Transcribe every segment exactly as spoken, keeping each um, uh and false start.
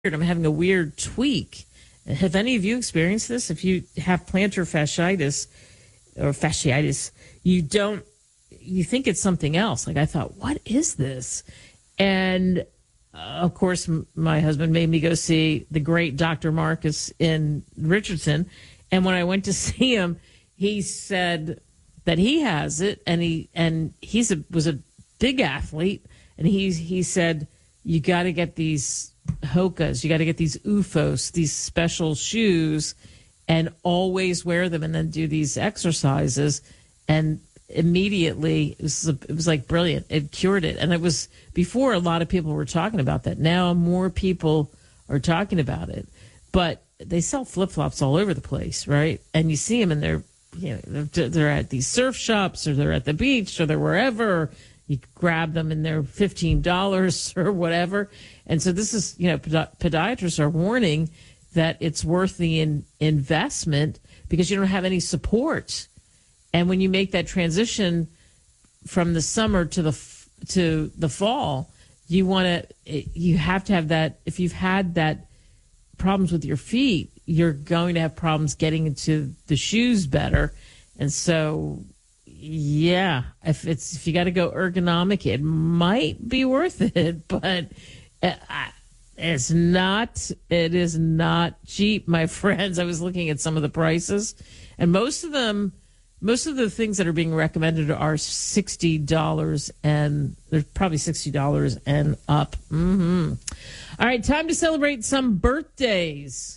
I'm having a weird tweak. Have any of you experienced this? If you have plantar fasciitis or fasciitis, you don't, you think it's something else. Like I thought, what is this? And uh, of course, m- my husband made me go see the great Doctor Marcus in Richardson. And when I went to see him, he said that he has it, and he and he's a was a big athlete, and he he said you got to get these Hokas, you got to get these U F Os, these special shoes, and always wear them, and then do these exercises, and immediately it was it was like brilliant. It cured it, and it was before a lot of people were talking about that. Now more people are talking about it, but they sell flip flops all over the place, right? And you see them, and they're you know they're, they're at these surf shops, or they're at the beach, or they're wherever. You grab them, and they're fifteen dollars or whatever. And so this is, you know, podi- podiatrists are warning that it's worth the in- investment because you don't have any support. And when you make that transition from the summer to the f- to the fall, you want to you have to have that. If you've had that problems with your feet, you're going to have problems getting into the shoes better. And so, yeah, if it's if you got to go ergonomic, it might be worth it, but uh, it's not. It is not cheap, my friends. I was looking at some of the prices, and most of them, most of the things that are being recommended are sixty dollars, and they're probably sixty dollars and up. Mm-hmm. All right, time to celebrate some birthdays.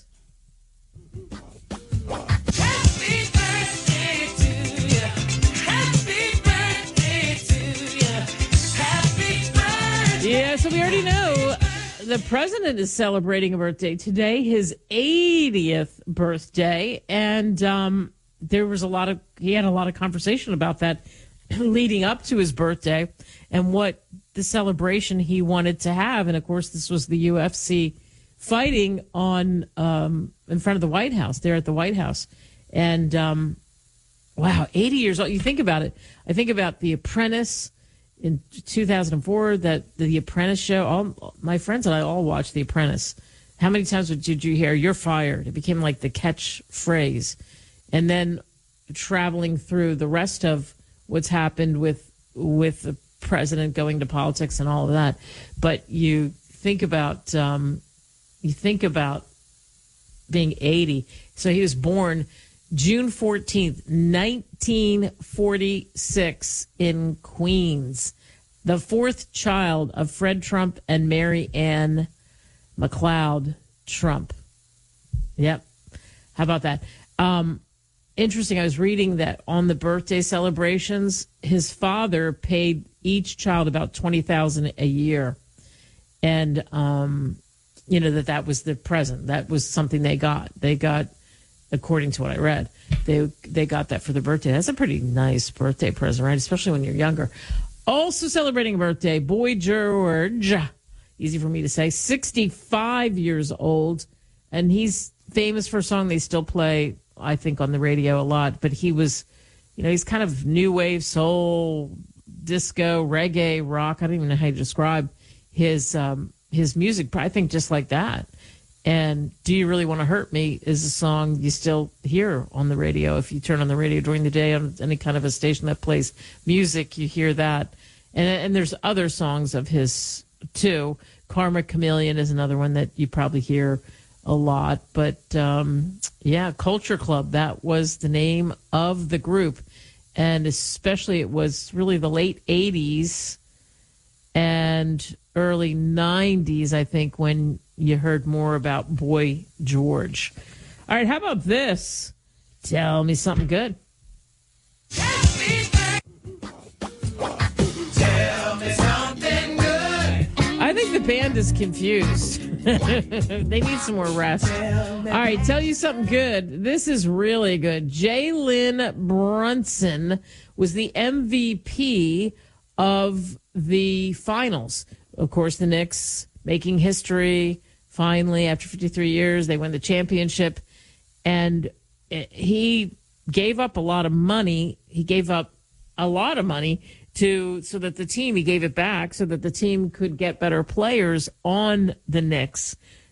Yeah, so we already know the president is celebrating a birthday today, his eightieth birthday, and um, there was a lot of he had a lot of conversation about that leading up to his birthday and what the celebration he wanted to have. And of course, this was the U F C fighting on um, in front of the White House, there at the White House, and um, wow, eighty years old. You think about it. I think about The Apprentice. In two thousand four, that the Apprentice show, all my friends and I all watched The Apprentice. How many times did you hear, "You're fired"? It became like the catchphrase. And then traveling through the rest of what's happened with with the president going to politics and all of that. But you think about um, you think about being eighty. So he was born June fourteenth, nineteen forty-six in Queens, the fourth child of Fred Trump and Mary Ann McLeod Trump. Yep. How about that? Um, interesting. I was reading that on the birthday celebrations, his father paid each child about twenty thousand dollars a year. And, um, you know, that that was the present. That was something they got. They got, according to what I read, they they got that for their birthday. That's a pretty nice birthday present, right? Especially when you're younger. Also celebrating a birthday, Boy George, easy for me to say, sixty-five years old, and he's famous for a song they still play, I think, on the radio a lot. But he was, you know, he's kind of new wave, soul, disco, reggae, rock. I don't even know how to describe his um, his music. I think just like that. And Do You Really Want to Hurt Me is a song you still hear on the radio. If you turn on the radio during the day on any kind of a station that plays music, you hear that. And, and there's other songs of his, too. Karma Chameleon is another one that you probably hear a lot. But, um, yeah, Culture Club, that was the name of the group. And especially it was really the late eighties and early nineties, I think, when you heard more about Boy George. All right, how about this? Tell me something good. Tell me something good. I think the band is confused. They need some more rest. All right, tell you something good. This is really good. Jalen Brunson was the M V P of the finals. Of course, the Knicks making history. Finally, after fifty-three years, they win the championship. And he gave up a lot of money. He gave up a lot of money to so that the team, he gave it back so that the team could get better players on the Knicks.